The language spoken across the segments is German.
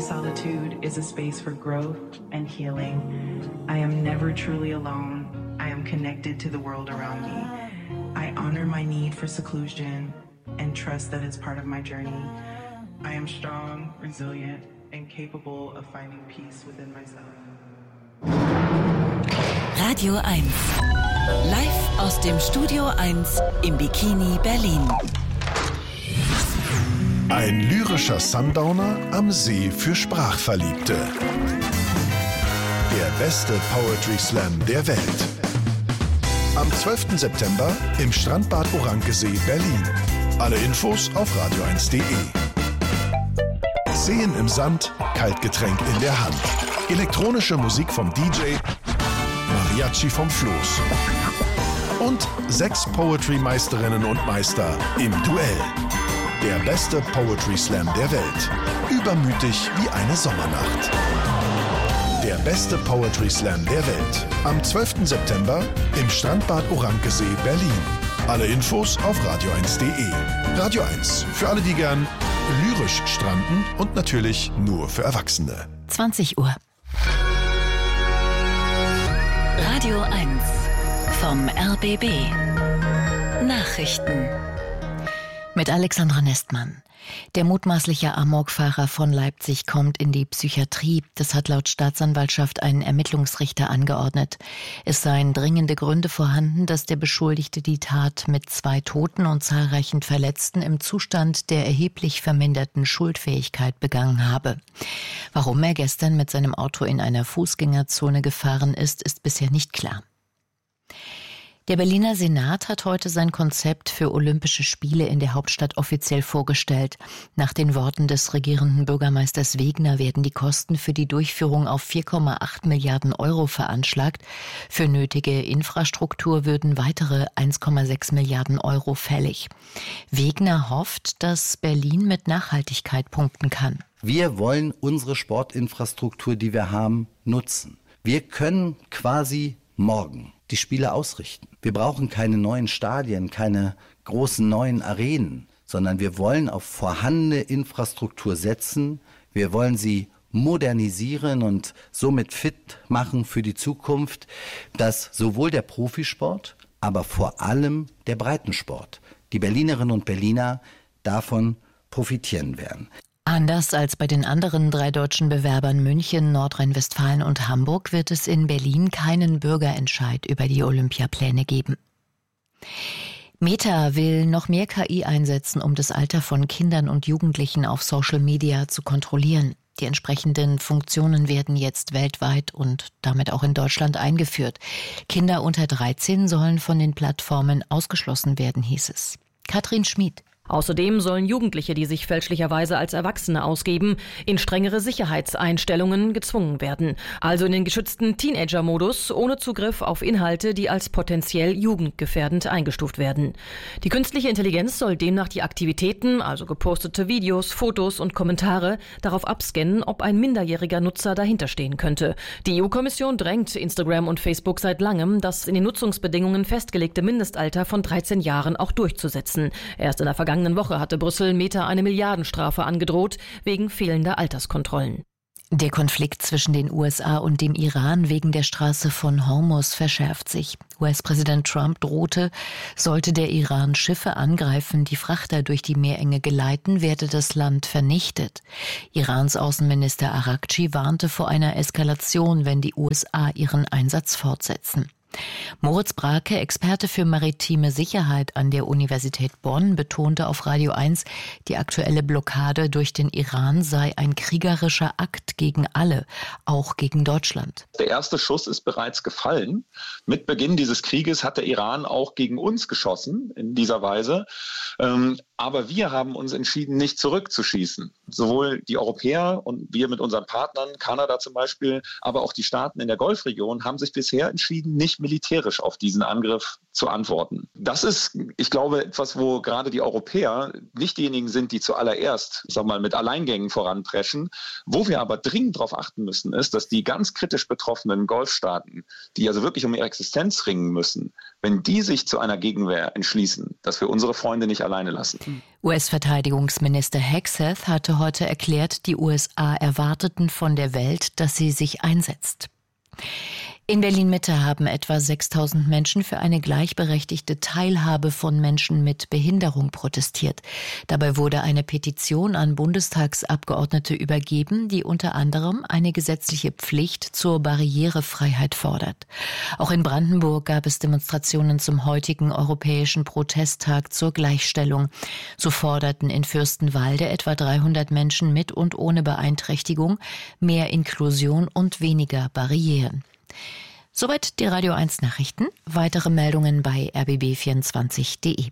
solitude is a space for growth and healing. I am never truly alone. I am connected to the world around me. I honor my need for seclusion and trust that it's part of my journey. I am strong, resilient, and capable of finding peace within myself. Radio 1. Live aus dem Studio 1 im Bikini Berlin. Ein lyrischer Sundowner am See für Sprachverliebte. Der beste Poetry Slam der Welt. Am 12. September im Strandbad Orankesee, Berlin. Alle Infos auf radio1.de. Seen im Sand, Kaltgetränk in der Hand. Elektronische Musik vom DJ, Mariachi vom Floß. Und 6 Poetry-Meisterinnen und Meister im Duell. Der beste Poetry Slam der Welt. Übermütig wie eine Sommernacht. Der beste Poetry Slam der Welt. Am 12. September im Strandbad Orankesee, Berlin. Alle Infos auf radio1.de. Radio 1, für alle, die gern lyrisch stranden und natürlich nur für Erwachsene. 20 Uhr. Radio 1 vom RBB. Nachrichten. Mit Alexandra Nestmann. Der mutmaßliche Amokfahrer von Leipzig kommt in die Psychiatrie. Das hat laut Staatsanwaltschaft ein Ermittlungsrichter angeordnet. Es seien dringende Gründe vorhanden, dass der Beschuldigte die Tat mit 2 Toten und zahlreichen Verletzten im Zustand der erheblich verminderten Schuldfähigkeit begangen habe. Warum er gestern mit seinem Auto in einer Fußgängerzone gefahren ist bisher nicht klar. Der Berliner Senat hat heute sein Konzept für Olympische Spiele in der Hauptstadt offiziell vorgestellt. Nach den Worten des regierenden Bürgermeisters Wegner werden die Kosten für die Durchführung auf 4,8 Milliarden Euro veranschlagt. Für nötige Infrastruktur würden weitere 1,6 Milliarden Euro fällig. Wegner hofft, dass Berlin mit Nachhaltigkeit punkten kann. Wir wollen unsere Sportinfrastruktur, die wir haben, nutzen. Wir können quasi morgen die Spiele ausrichten. Wir brauchen keine neuen Stadien, keine großen neuen Arenen, sondern wir wollen auf vorhandene Infrastruktur setzen. Wir wollen sie modernisieren und somit fit machen für die Zukunft, dass sowohl der Profisport, aber vor allem der Breitensport, die Berlinerinnen und Berliner davon profitieren werden. Anders als bei den anderen 3 deutschen Bewerbern München, Nordrhein-Westfalen und Hamburg wird es in Berlin keinen Bürgerentscheid über die Olympiapläne geben. Meta will noch mehr KI einsetzen, um das Alter von Kindern und Jugendlichen auf Social Media zu kontrollieren. Die entsprechenden Funktionen werden jetzt weltweit und damit auch in Deutschland eingeführt. Kinder unter 13 sollen von den Plattformen ausgeschlossen werden, hieß es. Katrin Schmid. Außerdem sollen Jugendliche, die sich fälschlicherweise als Erwachsene ausgeben, in strengere Sicherheitseinstellungen gezwungen werden. Also in den geschützten Teenager-Modus ohne Zugriff auf Inhalte, die als potenziell jugendgefährdend eingestuft werden. Die künstliche Intelligenz soll demnach die Aktivitäten, also gepostete Videos, Fotos und Kommentare, darauf abscannen, ob ein minderjähriger Nutzer dahinterstehen könnte. Die EU-Kommission drängt Instagram und Facebook seit langem, das in den Nutzungsbedingungen festgelegte Mindestalter von 13 Jahren auch durchzusetzen. Erst in der vergangenen Woche hatte Brüssel Meta eine Milliardenstrafe angedroht, wegen fehlender Alterskontrollen. Der Konflikt zwischen den USA und dem Iran wegen der Straße von Hormuz verschärft sich. US-Präsident Trump drohte, sollte der Iran Schiffe angreifen, die Frachter durch die Meerenge geleiten, werde das Land vernichtet. Irans Außenminister Araghchi warnte vor einer Eskalation, wenn die USA ihren Einsatz fortsetzen. Moritz Brake, Experte für maritime Sicherheit an der Universität Bonn, betonte auf Radio 1, die aktuelle Blockade durch den Iran sei ein kriegerischer Akt gegen alle, auch gegen Deutschland. Der erste Schuss ist bereits gefallen. Mit Beginn dieses Krieges hat der Iran auch gegen uns geschossen in dieser Weise. Aber wir haben uns entschieden, nicht zurückzuschießen. Sowohl die Europäer und wir mit unseren Partnern, Kanada zum Beispiel, aber auch die Staaten in der Golfregion haben sich bisher entschieden, nicht militärisch auf diesen Angriff zu antworten. Das ist, ich glaube, etwas, wo gerade die Europäer nicht diejenigen sind, die zuallererst, mit Alleingängen voranpreschen. Wo wir aber dringend darauf achten müssen, ist, dass die ganz kritisch betroffenen Golfstaaten, die also wirklich um ihre Existenz ringen müssen, wenn die sich zu einer Gegenwehr entschließen, dass wir unsere Freunde nicht alleine lassen. US-Verteidigungsminister Hegseth hatte heute erklärt, die USA erwarteten von der Welt, dass sie sich einsetzt. In Berlin-Mitte haben etwa 6.000 Menschen für eine gleichberechtigte Teilhabe von Menschen mit Behinderung protestiert. Dabei wurde eine Petition an Bundestagsabgeordnete übergeben, die unter anderem eine gesetzliche Pflicht zur Barrierefreiheit fordert. Auch in Brandenburg gab es Demonstrationen zum heutigen Europäischen Protesttag zur Gleichstellung. So forderten in Fürstenwalde etwa 300 Menschen mit und ohne Beeinträchtigung mehr Inklusion und weniger Barrieren. Soweit die Radio 1 Nachrichten. Weitere Meldungen bei rbb24.de.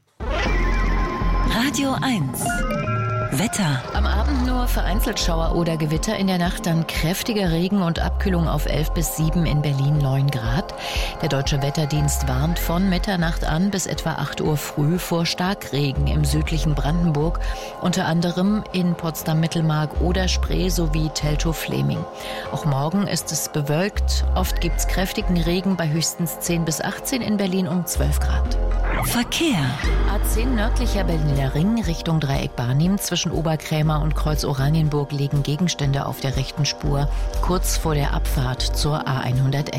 Radio 1 Wetter. Am Abend nur vereinzelt Schauer oder Gewitter, in der Nacht dann kräftiger Regen und Abkühlung auf 11 bis 7, in Berlin 9 Grad. Der Deutsche Wetterdienst warnt von Mitternacht an bis etwa 8 Uhr früh vor Starkregen im südlichen Brandenburg, unter anderem in Potsdam-Mittelmark oder Spree sowie Teltow-Fleming. Auch morgen ist es bewölkt. Oft gibt es kräftigen Regen bei höchstens 10 bis 18, in Berlin um 12 Grad. Verkehr. A10 nördlicher Berliner Ring Richtung Dreieck Barnim. Zwischen Oberkrämer und Kreuz Oranienburg liegen Gegenstände auf der rechten Spur, kurz vor der Abfahrt zur A111.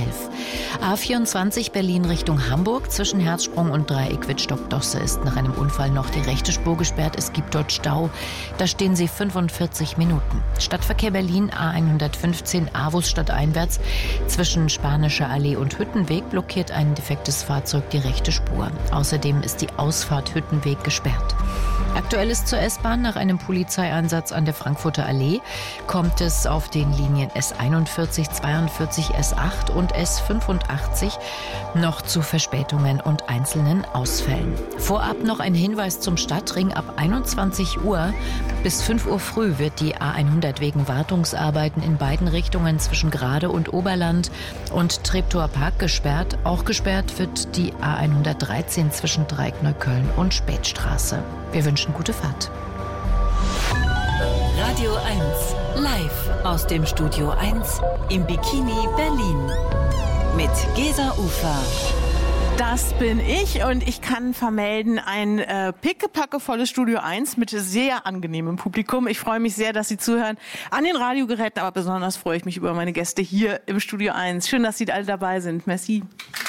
A24 Berlin Richtung Hamburg. Zwischen Herzsprung und Dreieck Wittstock-Dosse ist nach einem Unfall noch die rechte Spur gesperrt. Es gibt dort Stau. Da stehen sie 45 Minuten. Stadtverkehr Berlin A115 Avus stadteinwärts. Zwischen Spanischer Allee und Hüttenweg blockiert ein defektes Fahrzeug die rechte Spur. Außerdem ist die Ausfahrt Hüttenweg gesperrt. Aktuell ist zur S-Bahn nach einem Polizeieinsatz an der Frankfurter Allee kommt es auf den Linien S41, 42, S8 und S85 noch zu Verspätungen und einzelnen Ausfällen. Vorab noch ein Hinweis zum Stadtring. Ab 21 Uhr bis 5 Uhr früh wird die A100 wegen Wartungsarbeiten in beiden Richtungen zwischen Grade und Oberland und Treptower Park gesperrt. Auch gesperrt wird die A113 zwischen Dreieck-Neukölln und Spätstraße. Wir wünschen gute Fahrt. Radio 1 live aus dem Studio 1 im Bikini Berlin mit Gesa Ufer. Das bin ich und ich kann vermelden, ein pickepackevolles Studio 1 mit sehr angenehmem Publikum. Ich freue mich sehr, dass Sie zuhören an den Radiogeräten, aber besonders freue ich mich über meine Gäste hier im Studio 1. Schön, dass Sie alle dabei sind. Merci.